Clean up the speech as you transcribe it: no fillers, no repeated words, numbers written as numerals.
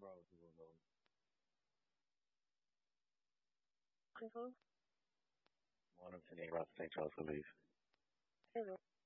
Mhm. Morning, Sydney, Ross St. Charles Police. Hello.